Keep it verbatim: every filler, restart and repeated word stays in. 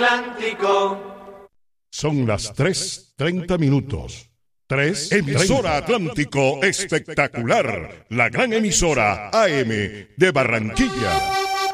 Atlántico. Son las tres treinta minutos. Tres Emisora Atlántico Espectacular, la gran emisora A M de Barranquilla.